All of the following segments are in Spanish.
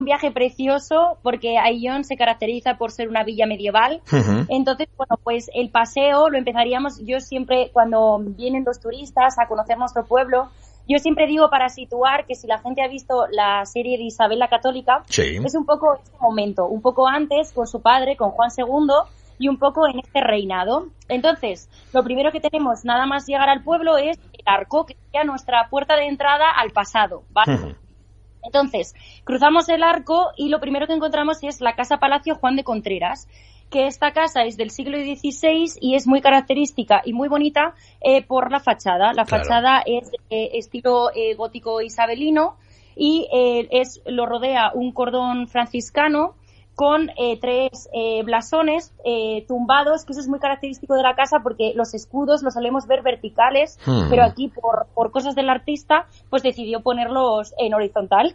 un viaje precioso porque Ayllón se caracteriza por ser una villa medieval. Uh-huh. Entonces, bueno, pues el paseo lo empezaríamos, yo siempre, cuando vienen los turistas a conocer nuestro pueblo, yo siempre digo, para situar, que si la gente ha visto la serie de Isabel la Católica, sí, es un poco este momento, un poco antes con su padre, con Juan II, y un poco en este reinado. Entonces, lo primero que tenemos nada más llegar al pueblo es el arco, que sería nuestra puerta de entrada al pasado, ¿vale? uh-huh. Entonces, cruzamos el arco y lo primero que encontramos es la Casa Palacio Juan de Contreras, que esta casa es del siglo XVI y es muy característica y muy bonita por la fachada. La Claro. fachada es estilo gótico isabelino y lo rodea un cordón franciscano con 3 blasones tumbados, que eso es muy característico de la casa porque los escudos los solemos ver verticales, pero aquí por cosas del artista pues decidió ponerlos en horizontal.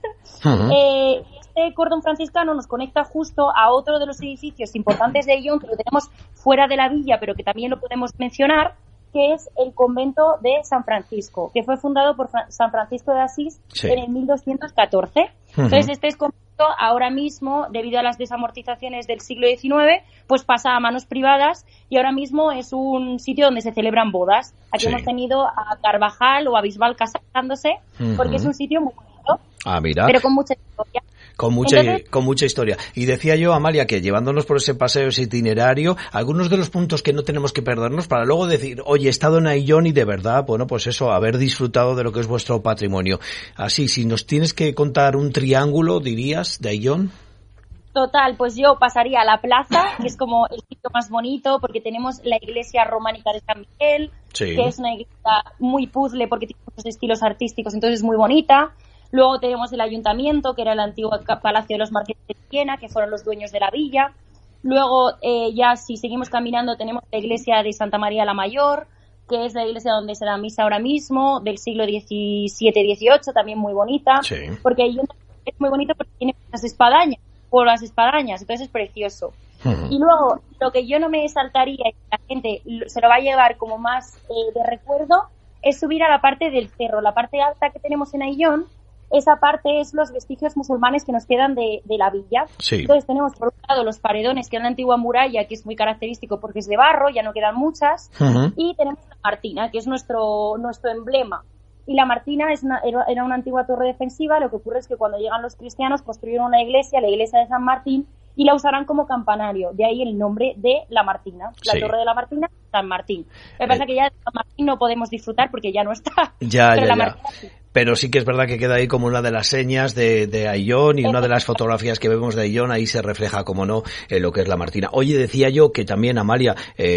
Este cordón franciscano nos conecta justo a otro de los edificios importantes de Ayllón, que lo tenemos fuera de la villa, pero que también lo podemos mencionar, que es el convento de San Francisco, que fue fundado por San Francisco de Asís sí. en el 1214. Entonces, este convento ahora mismo, debido a las desamortizaciones del siglo XIX, pues pasa a manos privadas y ahora mismo es un sitio donde se celebran bodas. Aquí sí. hemos tenido a Carvajal o a Bisbal casándose, porque es un sitio muy bonito, mira. pero con mucha historia. Con mucha historia. Y decía yo, Amalia, que llevándonos por ese paseo, ese itinerario, algunos de los puntos que no tenemos que perdernos para luego decir, oye, he estado en Ayllón y de verdad, bueno, pues eso, haber disfrutado de lo que es vuestro patrimonio. Así, si nos tienes que contar un triángulo, dirías, de Ayllón. Total, pues yo pasaría a la plaza, que es como el sitio más bonito, porque tenemos la iglesia románica de San Miguel, sí. que es una iglesia muy puzzle porque tiene muchos estilos artísticos, entonces es muy bonita. Luego tenemos el ayuntamiento, que era el antiguo palacio de los marqueses de Villena, que fueron los dueños de la villa. Luego, ya si seguimos caminando, tenemos la iglesia de Santa María la Mayor, que es la iglesia donde se da misa ahora mismo, del siglo XVII-XVIII, también muy bonita. Sí. Porque Ayllón es muy bonito porque tiene unas espadañas, por las espadañas, entonces es precioso. Y luego, lo que yo no me saltaría y la gente se lo va a llevar como más de recuerdo, es subir a la parte del cerro, la parte alta que tenemos en Ayllón. Esa parte es los vestigios musulmanes que nos quedan de la villa. Sí. Entonces tenemos por un lado los paredones, que es la antigua muralla, que es muy característico porque es de barro, ya no quedan muchas. Y tenemos la Martina, que es nuestro emblema. Y la Martina era una antigua torre defensiva. Lo que ocurre es que cuando llegan los cristianos construyeron una iglesia, la iglesia de San Martín, y la usarán como campanario. De ahí el nombre de la Martina. La sí. torre de la Martina, San Martín. Lo que pasa es que ya de San Martín no podemos disfrutar porque ya no está. Pero la Martina sí. Pero sí que es verdad que queda ahí como una de las señas de Ayllón, y una de las fotografías que vemos de Ayllón, ahí se refleja, como no, lo que es la Martina. Oye, decía yo que también, Amalia,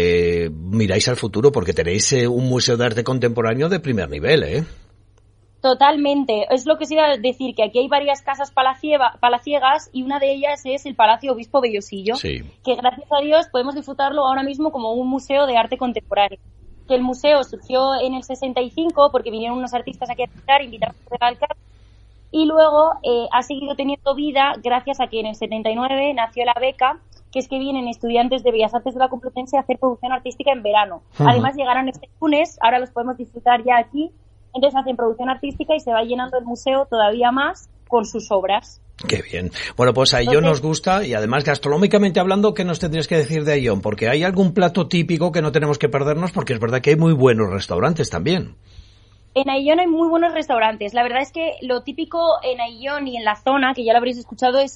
miráis al futuro porque tenéis un museo de arte contemporáneo de primer nivel, ¿eh? Totalmente. Es lo que se iba a decir, que aquí hay varias casas palaciegas y una de ellas es el Palacio Obispo Bellosillo, sí. que gracias a Dios podemos disfrutarlo ahora mismo como un museo de arte contemporáneo. Que el museo surgió en el 65 porque vinieron unos artistas aquí a pintar, invitados a Alcázar, y luego ha seguido teniendo vida gracias a que en el 79 nació la beca, que es que vienen estudiantes de Bellas Artes de la Complutense a hacer producción artística en verano. Además llegaron este lunes, ahora los podemos disfrutar ya aquí. Entonces hacen producción artística y se va llenando el museo todavía más con sus obras. Qué bien. Bueno, pues a Ayllón nos gusta, y además gastronómicamente hablando, ¿qué nos tendrías que decir de Ayllón? Porque hay algún plato típico que no tenemos que perdernos, porque es verdad que hay muy buenos restaurantes también. En Ayllón hay muy buenos restaurantes. La verdad es que lo típico en Ayllón y en la zona, que ya lo habréis escuchado, es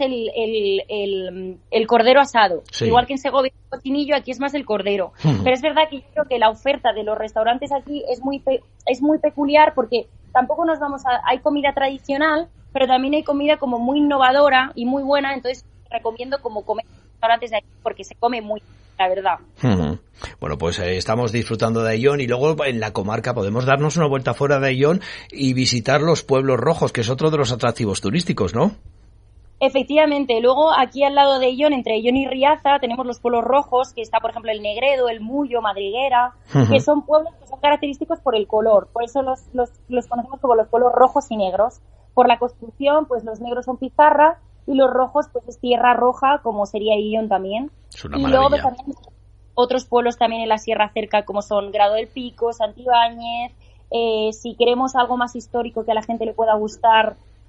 el cordero asado. Sí. Igual que en Segovia el cocinillo, aquí es más el cordero. Pero es verdad que yo creo que la oferta de los restaurantes aquí es muy peculiar, porque tampoco nos vamos a... Hay comida tradicional, pero también hay comida como muy innovadora y muy buena. Entonces recomiendo como comer en restaurantes de aquí porque se come muy, la verdad. Bueno, pues estamos disfrutando de Ayllón, y luego en la comarca podemos darnos una vuelta fuera de Ayllón y visitar los pueblos rojos, que es otro de los atractivos turísticos, ¿no? Efectivamente. Luego aquí al lado de Ayllón, entre Ayllón y Riaza, tenemos los pueblos rojos, que está por ejemplo el Negredo, el Mullo, Madriguera, que son pueblos que son característicos por el color. Por eso los conocemos como los pueblos rojos y negros. Por la construcción, pues los negros son pizarra y los rojos pues es tierra roja, como sería Ayllón también. Es una y maravilla. luego también otros pueblos también en la sierra cerca, como son Grado del Pico, Santibáñez. Si queremos algo más histórico que a la gente le pueda gustar,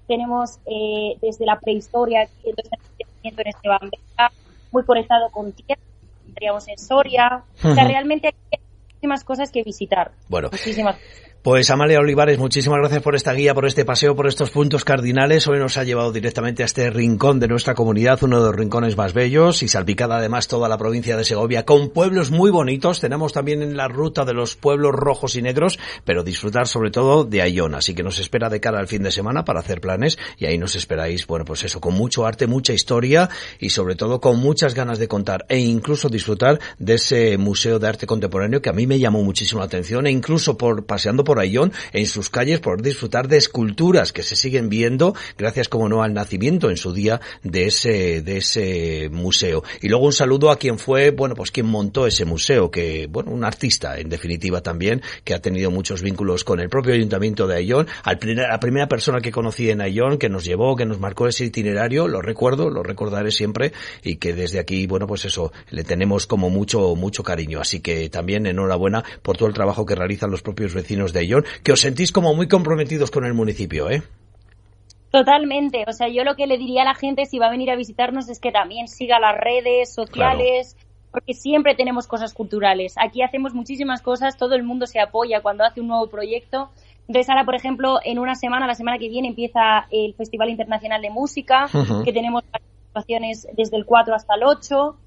tenemos desde la prehistoria en Esteban Vega, muy conectado con tierra, estaríamos en Soria. O sea, realmente hay muchísimas cosas que visitar. Bueno, muchísimas. Pues Amalia Olivares, muchísimas gracias por esta guía, por este paseo, por estos puntos cardinales. Hoy nos ha llevado directamente a este rincón de nuestra comunidad, uno de los rincones más bellos, y salpicada además toda la provincia de Segovia, con pueblos muy bonitos. Tenemos también en la ruta de los pueblos rojos y negros, pero disfrutar sobre todo de Ayllón. Así que nos espera de cara al fin de semana para hacer planes, y ahí nos esperáis, bueno, pues eso, con mucho arte, mucha historia, y sobre todo con muchas ganas de contar, e incluso disfrutar de ese Museo de Arte Contemporáneo que a mí me llamó muchísimo la atención, e incluso paseando por Ayllón, en sus calles, poder disfrutar de esculturas que se siguen viendo gracias, como no, al nacimiento en su día de ese museo. Y luego un saludo a quien fue, bueno, pues quien montó ese museo, que, bueno, un artista en definitiva también, que ha tenido muchos vínculos con el propio Ayuntamiento de Ayllón, la primera persona que conocí en Ayllón, que nos llevó, que nos marcó ese itinerario, lo recordaré siempre, y que desde aquí, bueno, pues eso, le tenemos como mucho cariño. Así que también enhorabuena por todo el trabajo que realizan los propios vecinos de Ayllón, que os sentís como muy comprometidos con el municipio, ¿eh? Totalmente. O sea, yo lo que le diría a la gente si va a venir a visitarnos es que también siga las redes sociales, claro, porque siempre tenemos cosas culturales. Aquí hacemos muchísimas cosas, todo el mundo se apoya cuando hace un nuevo proyecto. Entonces ahora, por ejemplo, en la semana que viene empieza el Festival Internacional de Música, que tenemos participaciones desde el 4 hasta el 8.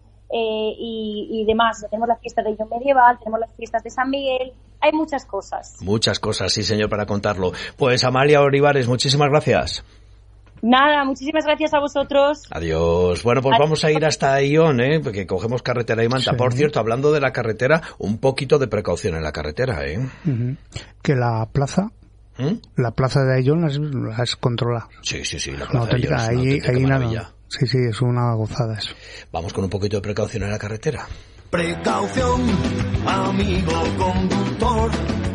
Y demás. Tenemos las fiestas de Ayllón Medieval, tenemos las fiestas de San Miguel, hay muchas cosas. Muchas cosas, sí señor, para contarlo. Pues Amalia Olivares, muchísimas gracias. Nada, muchísimas gracias a vosotros. Adiós. Bueno, pues vamos a ir hasta Ayllón, porque cogemos carretera y Manta. Sí. Por cierto, hablando de la carretera, un poquito de precaución en la carretera, Que la plaza... La plaza de Ayllón la has controlado. Sí, la plaza de Ayllón es una maravilla. Sí, es una gozada eso. Vamos con un poquito de precaución en la carretera. Precaución, amigo conductor,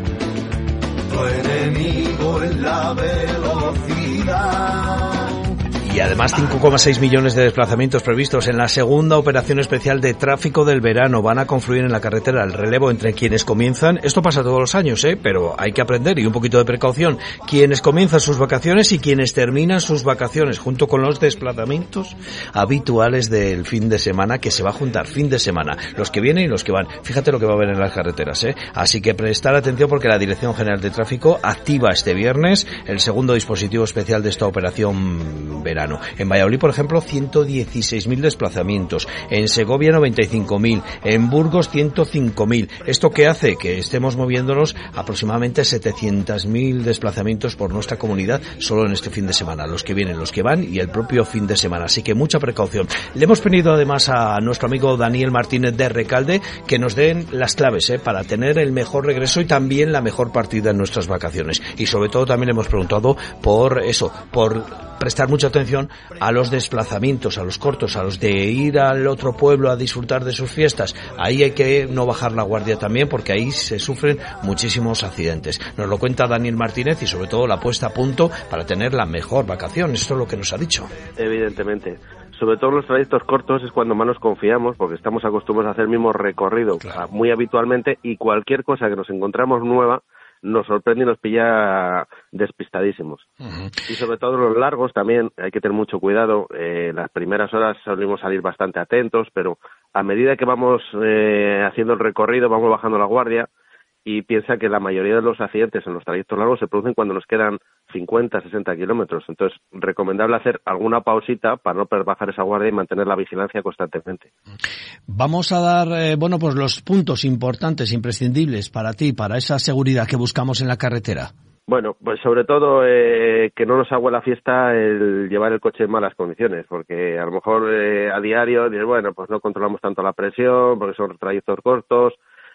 tu enemigo es la velocidad. Y además 5,6 millones de desplazamientos previstos en la segunda operación especial de tráfico del verano van a confluir en la carretera. El relevo entre quienes comienzan, esto pasa todos los años, pero hay que aprender y un poquito de precaución. Quienes comienzan sus vacaciones y quienes terminan sus vacaciones, junto con los desplazamientos habituales del fin de semana, que se va a juntar fin de semana, los que vienen y los que van. Fíjate lo que va a haber en las carreteras, Así que prestar atención porque la Dirección General de Tráfico activa este viernes el segundo dispositivo especial de esta operación verano. En Valladolid, por ejemplo, 116.000 desplazamientos. En Segovia, 95.000. En Burgos, 105.000. ¿Esto qué hace? Que estemos moviéndonos aproximadamente 700.000 desplazamientos por nuestra comunidad solo en este fin de semana. Los que vienen, los que van y el propio fin de semana. Así que mucha precaución. Le hemos pedido además a nuestro amigo Daniel Martínez de Recalde que nos den las claves para tener el mejor regreso y también la mejor partida en nuestras vacaciones. Y sobre todo también le hemos preguntado por prestar mucha atención a los desplazamientos, a los cortos, a los de ir al otro pueblo a disfrutar de sus fiestas. Ahí hay que no bajar la guardia también porque ahí se sufren muchísimos accidentes. Nos lo cuenta Daniel Martínez y sobre todo la puesta a punto para tener la mejor vacación. Esto es lo que nos ha dicho. Evidentemente. Sobre todo en los trayectos cortos es cuando más nos confiamos porque estamos acostumbrados a hacer el mismo recorrido muy habitualmente y cualquier cosa que nos encontramos nueva nos sorprende y nos pilla despistadísimos. Uh-huh. Y sobre todo los largos también hay que tener mucho cuidado. Las primeras horas solimos salir bastante atentos, pero a medida que vamos haciendo el recorrido vamos bajando la guardia y piensa que la mayoría de los accidentes en los trayectos largos se producen cuando nos quedan 50, 60 kilómetros. Entonces, recomendable hacer alguna pausita para no bajar esa guardia y mantener la vigilancia constantemente. Vamos a dar, pues los puntos importantes, imprescindibles para ti, para esa seguridad que buscamos en la carretera. Bueno, pues sobre todo que no nos haga la fiesta el llevar el coche en malas condiciones, porque a lo mejor a diario, pues no controlamos tanto la presión, porque son trayectos cortos,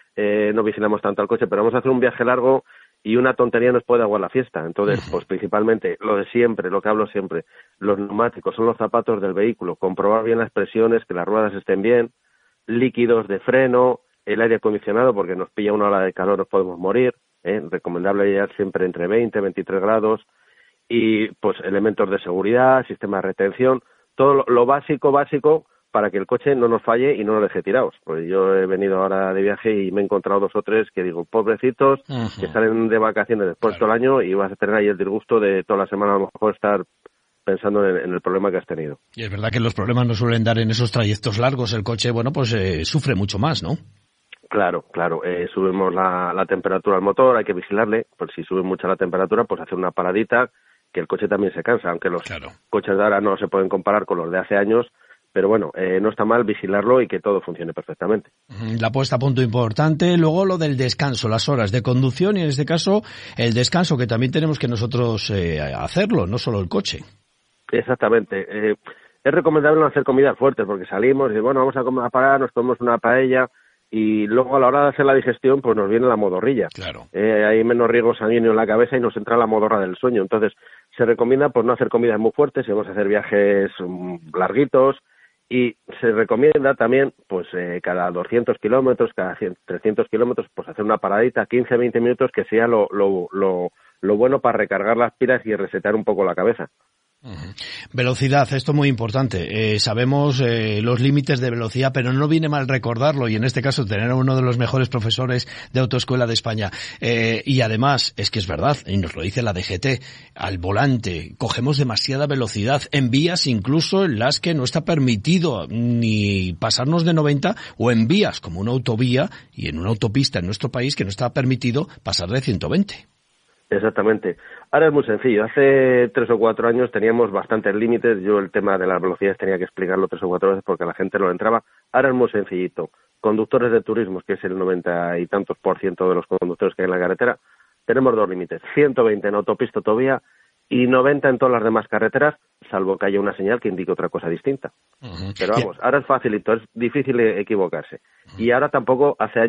no vigilamos tanto al coche, pero vamos a hacer un viaje largo y una tontería nos puede aguar la fiesta. Entonces, pues principalmente, lo de siempre, lo que hablo siempre, los neumáticos son los zapatos del vehículo, comprobar bien las presiones, que las ruedas estén bien, líquidos de freno, el aire acondicionado, porque nos pilla una ola de calor, nos podemos morir, recomendable llevar siempre entre 20 y 23 grados, y pues elementos de seguridad, sistema de retención, todo lo básico para que el coche no nos falle y no nos deje tirados. Pues yo he venido ahora de viaje y me he encontrado 2 o 3 que digo, pobrecitos, que salen de vacaciones después todo el año y vas a tener ahí el disgusto de toda la semana a lo mejor estar pensando en el problema que has tenido. Y es verdad que los problemas no suelen dar en esos trayectos largos. El coche, bueno, pues sufre mucho más, ¿no? Claro. Subimos la temperatura al motor, hay que vigilarle. Pues si sube mucho la temperatura, pues hacer una paradita, que el coche también se cansa, aunque los coches de ahora no se pueden comparar con los de hace años. Pero bueno, no está mal vigilarlo y que todo funcione perfectamente. La puesta a punto importante. Luego lo del descanso, las horas de conducción y en este caso el descanso, que también tenemos que nosotros hacerlo, no solo el coche. Exactamente. Es recomendable no hacer comidas fuertes porque salimos y bueno, vamos a parar, nos tomamos una paella y luego a la hora de hacer la digestión pues nos viene la modorrilla. Claro. Hay menos riego sanguíneo en la cabeza y nos entra la modorra del sueño. Entonces se recomienda pues no hacer comidas muy fuertes si vamos a hacer viajes larguitos. Y se recomienda también, pues cada 200 kilómetros, cada 300 kilómetros, pues hacer una paradita, 15-20 minutos, que sea lo bueno para recargar las pilas y resetear un poco la cabeza. Velocidad, esto es muy importante. Sabemos los límites de velocidad, pero no viene mal recordarlo y en este caso tener a uno de los mejores profesores de autoescuela de España. Y además, es que es verdad, y nos lo dice la DGT, al volante cogemos demasiada velocidad en vías incluso en las que no está permitido ni pasarnos de 90 o en vías como una autovía y en una autopista en nuestro país que no está permitido pasar de 120. Exactamente. Ahora es muy sencillo. Hace 3 o 4 años teníamos bastantes límites. Yo el tema de las velocidades tenía que explicarlo 3 o 4 veces porque la gente no lo entraba. Ahora es muy sencillito. Conductores de turismos, que es el 90 y tantos % de los conductores que hay en la carretera, tenemos 2 límites. 120 en autopista, autovía y 90 en todas las demás carreteras, salvo que haya una señal que indique otra cosa distinta. Pero vamos, ahora es facilito, es difícil equivocarse. Y ahora tampoco, hace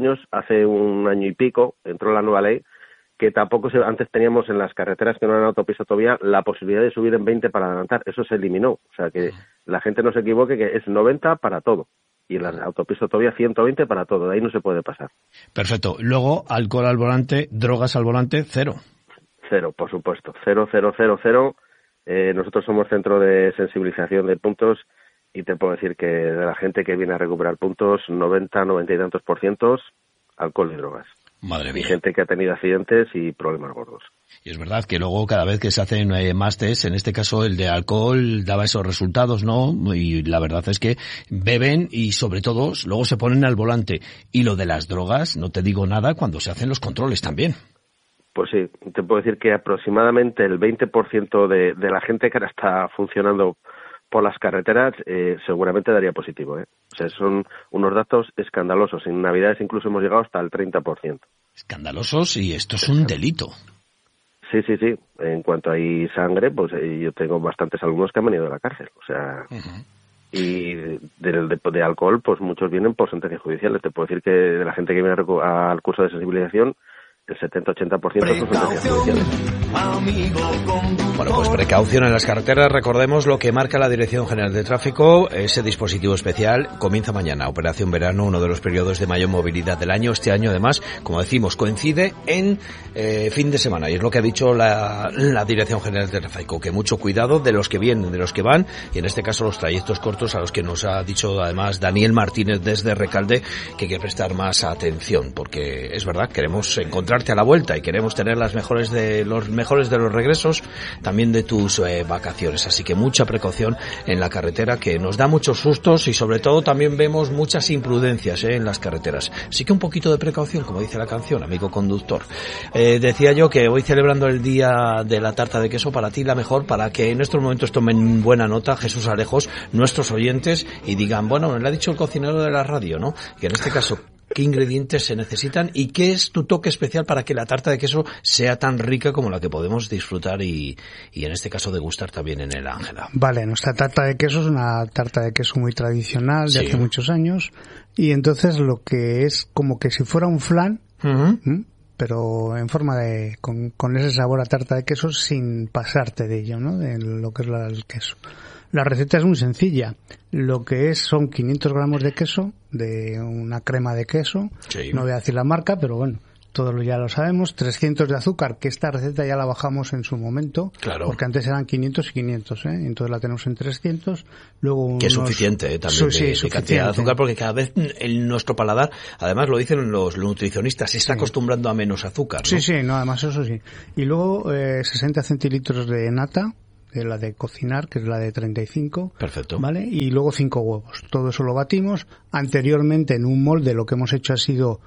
1 año y pico, entró la nueva ley que tampoco antes teníamos en las carreteras que no eran autopista todavía la posibilidad de subir en 20 para adelantar. Eso se eliminó. O sea, que la gente no se equivoque, que es 90 para todo. Y en la autopista todavía 120 para todo. De ahí no se puede pasar. Perfecto. Luego, alcohol al volante, drogas al volante, 0. 0, por supuesto. 0. Nosotros somos centro de sensibilización de puntos y te puedo decir que de la gente que viene a recuperar puntos, 90 y tantos %, alcohol y drogas. Madre mía. Y gente que ha tenido accidentes y problemas gordos. Y es verdad que luego cada vez que se hacen más test, en este caso el de alcohol daba esos resultados, ¿no? Y la verdad es que beben y sobre todo luego se ponen al volante. Y lo de las drogas, no te digo nada cuando se hacen los controles también. Pues sí, te puedo decir que aproximadamente el 20% de la gente que ahora está funcionando por las carreteras seguramente daría positivo, ¿eh? O sea, son unos datos escandalosos. En Navidades incluso hemos llegado hasta el 30%. Escandalosos y esto es un delito. Sí. En cuanto hay sangre, pues yo tengo bastantes alumnos que han venido de la cárcel. O sea, y de alcohol, pues muchos vienen por sentencias judiciales. Te puedo decir que de la gente que viene al curso de sensibilización, el 70-80% son sentencias judiciales. Bueno, pues precaución en las carreteras. Recordemos lo que marca la Dirección General de Tráfico. Ese dispositivo especial comienza mañana. Operación Verano, uno de los periodos de mayor movilidad del año. Este año, además, como decimos, coincide en fin de semana. Y es lo que ha dicho la Dirección General de Tráfico. Que mucho cuidado de los que vienen, de los que van. Y en este caso, los trayectos cortos a los que nos ha dicho, además, Daniel Martínez desde Recalde, que hay que prestar más atención. Porque es verdad, queremos encontrarte a la vuelta y queremos tener los mejores de los regresos, también de tus vacaciones. Así que mucha precaución en la carretera, que nos da muchos sustos y sobre todo también vemos muchas imprudencias en las carreteras. Así que un poquito de precaución, como dice la canción, amigo conductor. Decía yo que voy celebrando el día de la tarta de queso, para ti la mejor, para que en estos momentos tomen buena nota Jesús Alejos, nuestros oyentes, y digan, bueno, le ha dicho el cocinero de la radio, ¿no? Que en este caso, ¿qué ingredientes se necesitan y qué es tu toque especial para que la tarta de queso sea tan rica como la que podemos disfrutar y en este caso degustar también en el Ángela? Vale, nuestra tarta de queso es una tarta de queso muy tradicional de hace muchos años, y entonces lo que es como que si fuera un flan, pero en forma de con ese sabor a tarta de queso sin pasarte de ello, ¿no? De lo que es el queso. La receta es muy sencilla. Lo que son 500 gramos de queso, de una crema de queso. Sí. No voy a decir la marca, pero bueno, todos ya lo sabemos, 300 de azúcar, que esta receta ya la bajamos en su momento, claro, porque antes eran 500 y 500, entonces la tenemos en 300, luego que es suficiente también de cantidad de azúcar, porque cada vez en nuestro paladar, además lo dicen los nutricionistas, se está acostumbrando a menos azúcar, ¿no? Sí, además eso sí. Y luego 60 centilitros de nata, de la de cocinar, que es la de 35. Perfecto. ¿Vale? Y luego 5 huevos. Todo eso lo batimos. Anteriormente en un molde lo que hemos hecho ha sido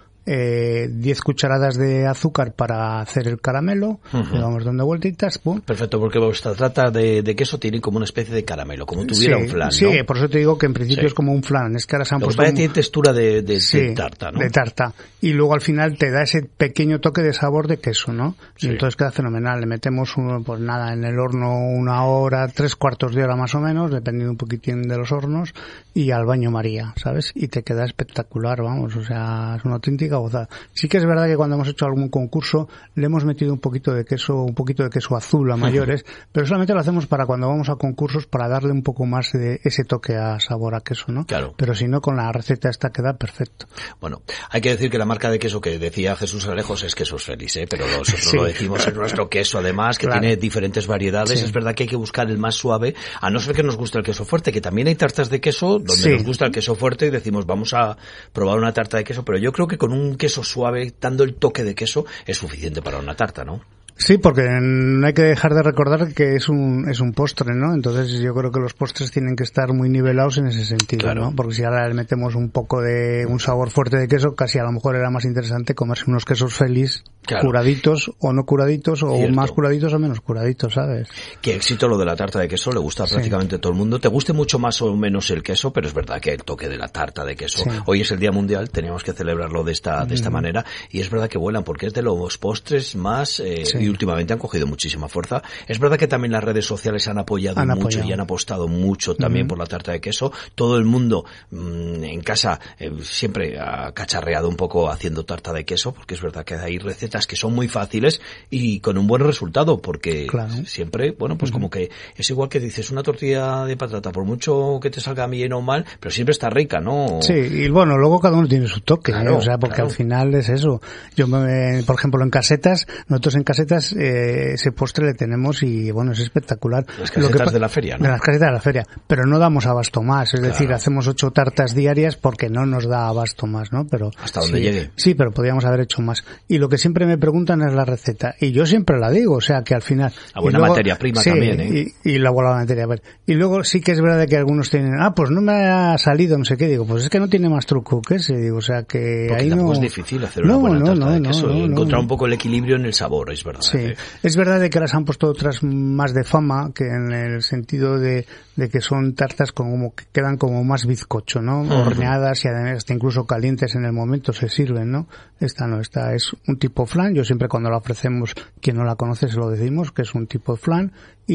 10 cucharadas de azúcar para hacer el caramelo, le vamos dando vueltitas, ¡pum! Perfecto, porque vuestra tarta de queso tiene como una especie de caramelo, como tuviera un flan, ¿no? Sí, por eso te digo que en principio es como un flan, es que ahora se han puesto... tiene textura de tarta, ¿no? De tarta, y luego al final te da ese pequeño toque de sabor de queso, ¿no? Y entonces queda fenomenal, le metemos pues nada, en el horno 1 hora, 3/4 de hora más o menos, dependiendo un poquitín de los hornos, y al baño María, ¿sabes? Y te queda espectacular, vamos, o sea, es una auténtica gozada. Sí que es verdad que cuando hemos hecho algún concurso le hemos metido un poquito de queso azul a mayores, pero solamente lo hacemos para cuando vamos a concursos, para darle un poco más de ese toque a sabor a queso, ¿no? Claro. Pero si no, con la receta esta queda perfecto. Bueno, hay que decir que la marca de queso que decía Jesús Alejos es Quesos Feliz, pero nosotros lo decimos en nuestro queso, además, que tiene diferentes variedades. Es verdad que hay que buscar el más suave, a no ser que nos guste el queso fuerte, que también hay tartas de queso donde nos gusta el queso fuerte y decimos vamos a probar una tarta de queso, pero yo creo que con un queso suave, dando el toque de queso, es suficiente para una tarta, ¿no? Sí, porque no hay que dejar de recordar que es un postre, ¿no? Entonces yo creo que los postres tienen que estar muy nivelados en ese sentido, claro, ¿no? Porque si ahora le metemos un poco de un sabor fuerte de queso, casi a lo mejor era más interesante comerse unos quesos Feliz, curaditos o no curaditos, o más curaditos o menos curaditos, ¿sabes? Qué éxito lo de la tarta de queso, le gusta a prácticamente todo el mundo. Te guste mucho más o menos el queso, pero es verdad que el toque de la tarta de queso, hoy es el Día Mundial, teníamos que celebrarlo de esta manera, y es verdad que vuelan, porque es de los postres más, y últimamente han cogido muchísima fuerza. Es verdad que también las redes sociales han apoyado mucho y han apostado mucho también por la tarta de queso. Todo el mundo en casa siempre ha cacharreado un poco haciendo tarta de queso, porque es verdad que hay recetas que son muy fáciles y con un buen resultado, porque siempre, bueno, pues como que es igual que dices una tortilla de patata, por mucho que te salga bien o mal, pero siempre está rica, ¿no? Sí, y bueno, luego cada uno tiene su toque, o sea, porque al final es eso. Yo, por ejemplo, nosotros en casetas ese postre le tenemos y bueno, es espectacular. Las casetas de la feria, ¿no? De las casetas de la feria, pero no damos abasto más, es decir, hacemos 8 tartas diarias porque no nos da abasto más, ¿no? Pero hasta donde llegue. Sí, pero podríamos haber hecho más. Y lo que siempre me preguntan es la receta, y yo siempre la digo, o sea, que al final... La buena materia prima también, ¿eh? Y la buena materia prima. Y luego sí que es verdad que algunos tienen, pues no me ha salido, no sé qué, digo, pues es que no tiene más truco que ese, digo, o sea, que porque ahí tampoco es difícil hacer una buena tarta de queso, encontrar un poco el equilibrio en el sabor, es verdad. Sí, es verdad de que ahora se han puesto otras más de fama, que en el sentido de que son tartas como que quedan como más bizcocho, ¿no? Horneadas y además hasta incluso calientes en el momento se sirven, ¿no? Esta es un tipo flan. Yo siempre cuando la ofrecemos, quien no la conoce se lo decimos, que es un tipo de flan,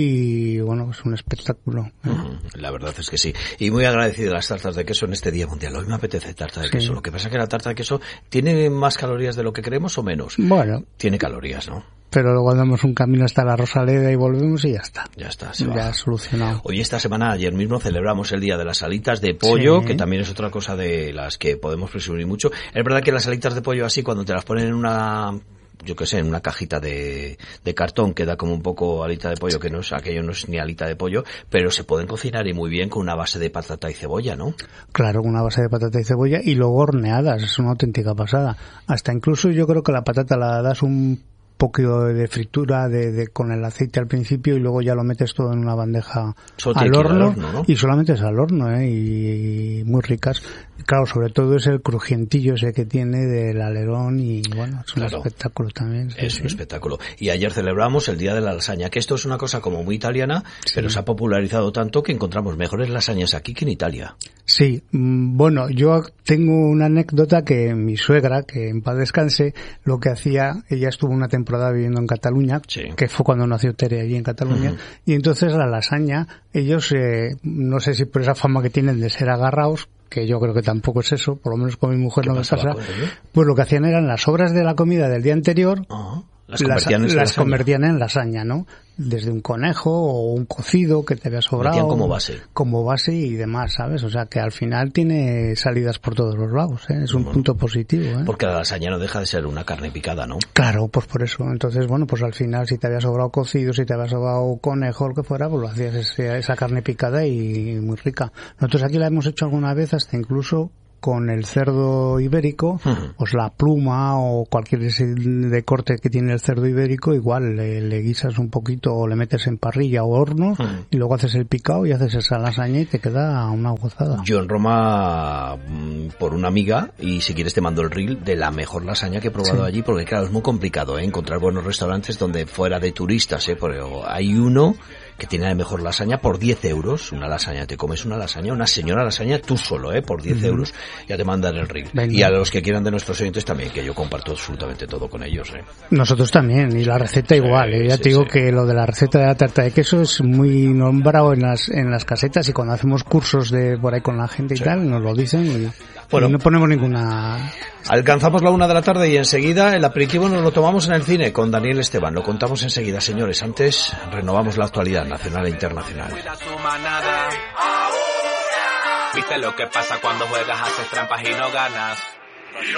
y bueno, es un espectáculo. La verdad es que sí. Y muy agradecido las tartas de queso en este Día Mundial. Hoy me apetece tarta de queso. Lo que pasa es que la tarta de queso tiene más calorías de lo que creemos o menos. Bueno. Tiene calorías, ¿no? Pero luego damos un camino hasta la Rosaleda y volvemos y ya está. Ya está, ya solucionado. Hoy esta semana, ayer mismo, celebramos el Día de las Alitas de Pollo, que también es otra cosa de las que podemos presumir mucho. Es verdad que las alitas de pollo así, cuando te las ponen en una... yo qué sé, en una cajita de cartón que da como un poco alita de pollo, que aquello no es ni alita de pollo, pero se pueden cocinar y muy bien con una base de patata y cebolla, ¿no? Claro, una base de patata y cebolla y luego horneadas, es una auténtica pasada. Hasta incluso yo creo que la patata la das un poco de fritura con el aceite al principio y luego ya lo metes todo en una bandeja al horno, ¿no? Y solamente es al horno, y muy ricas. Claro, sobre todo es el crujientillo ese que tiene del alerón y bueno, es un espectáculo también. Es un espectáculo. Y ayer celebramos el Día de la Lasaña, que esto es una cosa como muy italiana, pero se ha popularizado tanto que encontramos mejores lasañas aquí que en Italia. Sí, bueno, yo tengo una anécdota que mi suegra, que en paz descanse, lo que hacía, ella estuvo una temporada viviendo en Cataluña, que fue cuando nació Tere allí en Cataluña, y entonces la lasaña, ellos, no sé si por esa fama que tienen de ser agarrados, que yo creo que tampoco es eso, por lo menos con mi mujer no me pasa, pues lo que hacían eran las sobras de la comida del día anterior, las convertían en lasaña, ¿no? Desde un conejo o un cocido que te había sobrado. Como base y demás, ¿sabes? O sea que al final tiene salidas por todos los lados, ¿eh? Es un punto positivo, ¿eh? Porque la lasaña no deja de ser una carne picada, ¿no? Claro, pues por eso. Entonces, bueno, pues al final si te había sobrado cocido, si te había sobrado conejo, lo que fuera, pues lo hacías esa carne picada y muy rica. Nosotros aquí la hemos hecho alguna vez hasta incluso con el cerdo ibérico, pues la pluma o cualquier de corte que tiene el cerdo ibérico, igual le guisas un poquito o le metes en parrilla o horno y luego haces el picado y haces esa lasaña y te queda una gozada. Yo en Roma, por una amiga, y si quieres te mando el reel de la mejor lasaña que he probado allí, porque claro, es muy complicado encontrar buenos restaurantes donde fuera de turistas, pero hay uno que tiene la mejor lasaña por 10 euros. Una lasaña, te comes una señora lasaña tú solo, por 10 euros. Ya te mandan el reel. Venga. Y a los que quieran de nuestros oyentes también, que yo comparto absolutamente todo con ellos, Nosotros también, y la receta igual, Ya te digo que lo de la receta de la tarta de queso es muy nombrado en las casetas, y cuando hacemos cursos de por ahí con la gente y tal, nos lo dicen y no ponemos ninguna... Alcanzamos la 1 de la tarde y enseguida el aperitivo nos lo tomamos en el cine con Daniel Esteban. Lo contamos enseguida, señores. Antes renovamos la actualidad nacional e internacional. ¿Viste lo que pasa cuando juegas, haces trampas y no ganas?